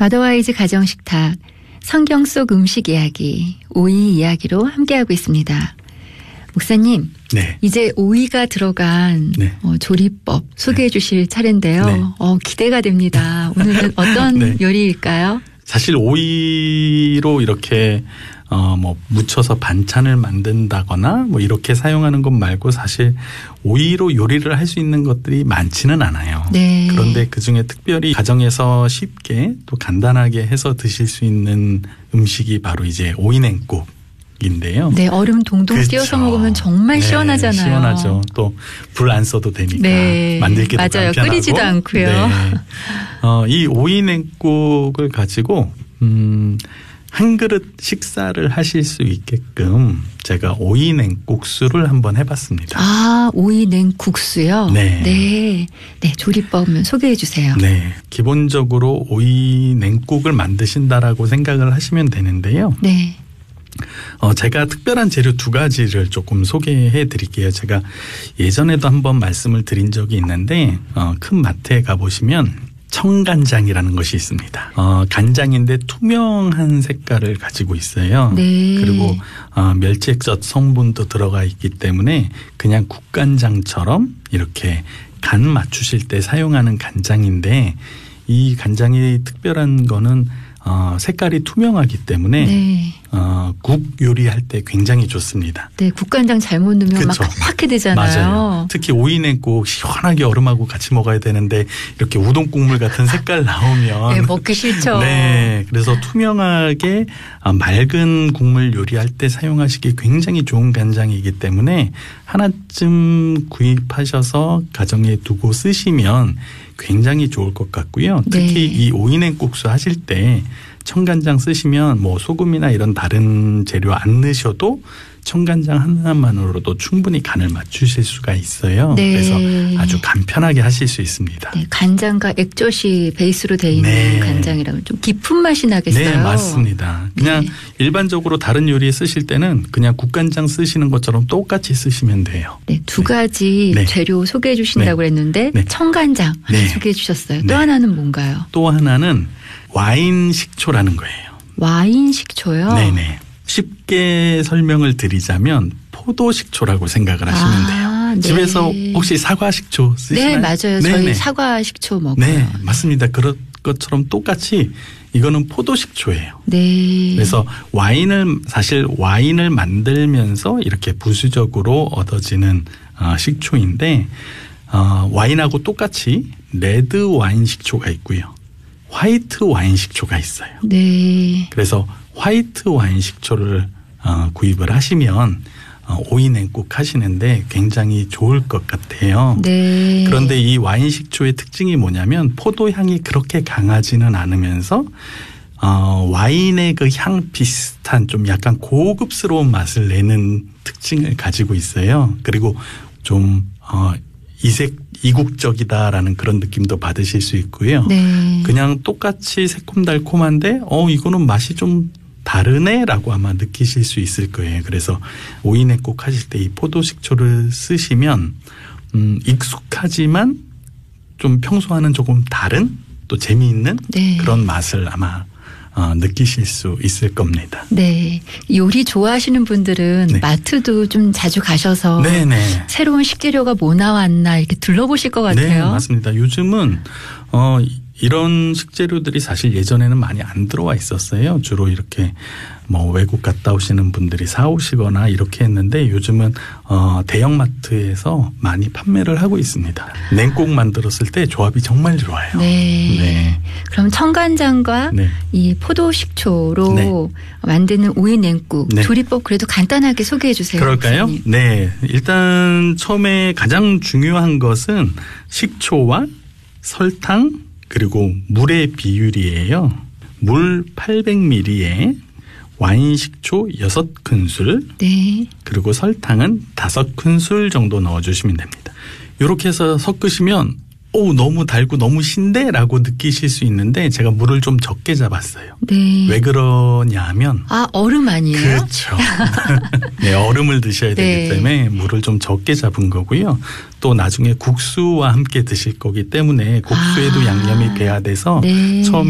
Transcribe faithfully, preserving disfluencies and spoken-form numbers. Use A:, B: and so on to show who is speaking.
A: 마더와이즈 가정식탁 성경 속 음식 이야기, 오이 이야기로 함께하고 있습니다. 목사님,
B: 네.
A: 이제 오이가 들어간
B: 네.
A: 어, 조리법 소개해 주실 차례인데요.
B: 네.
A: 어, 기대가 됩니다. 오늘은 어떤
B: 네.
A: 요리일까요?
B: 사실 오이로 이렇게 어, 뭐 묻혀서 반찬을 만든다거나 뭐 이렇게 사용하는 것 말고 사실 오이로 요리를 할 수 있는 것들이 많지는 않아요.
A: 네.
B: 그런데 그중에 특별히 가정에서 쉽게 또 간단하게 해서 드실 수 있는 음식이 바로 이제 오이냉국. 인데요.
A: 네, 얼음 동동
B: 그렇죠.
A: 띄워서 먹으면 정말
B: 네,
A: 시원하잖아요.
B: 시원하죠. 또 불 안 써도 되니까
A: 네,
B: 만들기도
A: 맞아요.
B: 간편하고.
A: 끓이지도 않고요.
B: 네. 어, 이 오이냉국을 가지고 음, 한 그릇 식사를 하실 수 있게끔 제가 오이냉국수를 한번 해봤습니다.
A: 아, 오이냉국수요?
B: 네.
A: 네. 네, 조리법 소개해 주세요.
B: 네. 기본적으로 오이냉국을 만드신다라고 생각을 하시면 되는데요.
A: 네.
B: 어, 제가 특별한 재료 두 가지를 조금 소개해 드릴게요. 제가 예전에도 한번 말씀을 드린 적이 있는데, 어, 큰 마트에 가보시면 청간장이라는 것이 있습니다. 어, 간장인데 투명한 색깔을 가지고 있어요.
A: 네.
B: 그리고 어, 멸치액젓 성분도 들어가 있기 때문에 그냥 국간장처럼 이렇게 간 맞추실 때 사용하는 간장인데, 이 간장이 특별한 거는 어, 색깔이 투명하기 때문에
A: 네.
B: 어, 국 요리할 때 굉장히 좋습니다.
A: 네, 국간장 잘못 넣으면
B: 그쵸.
A: 막 깜빡하게 되잖아요.
B: 맞아요. 특히 오이냉국 시원하게 얼음하고 같이 먹어야 되는데 이렇게 우동 국물 같은 색깔 나오면
A: 네, 먹기 싫죠.
B: 네, 그래서 투명하게 맑은 국물 요리할 때 사용하시기 굉장히 좋은 간장이기 때문에 하나쯤 구입하셔서 가정에 두고 쓰시면 굉장히 좋을 것 같고요. 특히
A: 네.
B: 이 오이냉국수 하실 때 청간장 쓰시면 뭐 소금이나 이런 다른 재료 안 넣으셔도 청간장 하나만으로도 충분히 간을 맞추실 수가 있어요.
A: 네.
B: 그래서 아주 간편하게 하실 수 있습니다.
A: 네, 간장과 액젓이 베이스로 되어 있는
B: 네.
A: 간장이라면 좀 깊은 맛이 나겠어요.
B: 네, 맞습니다. 그냥
A: 네.
B: 일반적으로 다른 요리에 쓰실 때는 그냥 국간장 쓰시는 것처럼 똑같이 쓰시면 돼요.
A: 네, 두 가지
B: 네.
A: 재료 소개해 주신다고
B: 네.
A: 했는데
B: 네.
A: 청간장
B: 네.
A: 소개해 주셨어요. 또
B: 네.
A: 하나는 뭔가요?
B: 또 하나는 와인 식초라는 거예요.
A: 와인 식초요?
B: 네네. 쉽게 설명을 드리자면 포도 식초라고 생각을 하시면
A: 아,
B: 돼요.
A: 네.
B: 집에서 혹시 사과 식초 쓰시나요?
A: 네, 맞아요. 저희
B: 네네.
A: 사과 식초 먹어요.
B: 네, 맞습니다. 그런 것처럼 똑같이 이거는 포도 식초예요.
A: 네.
B: 그래서 와인을 사실 와인을 만들면서 이렇게 부수적으로 얻어지는 어, 식초인데 어, 와인하고 똑같이 레드 와인 식초가 있고요. 화이트 와인 식초가 있어요.
A: 네.
B: 그래서 화이트 와인 식초를 어, 구입을 하시면 어, 오이냉국 하시는데 굉장히 좋을 것 같아요.
A: 네.
B: 그런데 이 와인 식초의 특징이 뭐냐면 포도 향이 그렇게 강하지는 않으면서 어, 와인의 그 향 비슷한 좀 약간 고급스러운 맛을 내는 특징을 가지고 있어요. 그리고 좀 어, 이색 이국적이다라는 그런 느낌도 받으실 수 있고요.
A: 네.
B: 그냥 똑같이 새콤달콤한데 어 이거는 맛이 좀 다르네라고 아마 느끼실 수 있을 거예요. 그래서 오이냉국 하실 때 이 포도 식초를 쓰시면 음, 익숙하지만 좀 평소와는 조금 다른 또 재미있는
A: 네.
B: 그런 맛을 아마 어, 느끼실 수 있을 겁니다.
A: 네. 요리 좋아하시는 분들은
B: 네.
A: 마트도 좀 자주 가셔서
B: 네네.
A: 새로운 식재료가 뭐 나왔나 이렇게 둘러보실 것
B: 네,
A: 같아요.
B: 맞습니다. 요즘은 어 이런 식재료들이 사실 예전에는 많이 안 들어와 있었어요. 주로 이렇게 뭐 외국 갔다 오시는 분들이 사오시거나 이렇게 했는데 요즘은 어 대형마트에서 많이 판매를 하고 있습니다. 냉국 만들었을 때 조합이 정말 좋아요.
A: 네.
B: 네.
A: 그럼 청간장과
B: 네.
A: 이 포도 식초로
B: 네.
A: 만드는 오이냉국
B: 네.
A: 조리법 그래도 간단하게 소개해 주세요.
B: 그럴까요?
A: 목사님.
B: 네. 일단 처음에 가장 중요한 것은 식초와 설탕 그리고 물의 비율이에요. 물 팔백 밀리리터에 와인 식초 여섯 큰술
A: 네.
B: 그리고 설탕은 다섯 큰술 정도 넣어주시면 됩니다. 이렇게 해서 섞으시면 오 너무 달고 너무 신데 라고 느끼실 수 있는데 제가 물을 좀 적게 잡았어요.
A: 네.
B: 왜 그러냐 하면
A: 아, 얼음 아니에요?
B: 그렇죠. 네, 얼음을 드셔야 되기
A: 네.
B: 때문에 물을 좀 적게 잡은 거고요. 또 나중에 국수와 함께 드실 거기 때문에 국수에도
A: 아.
B: 양념이 돼야 돼서
A: 네.
B: 처음에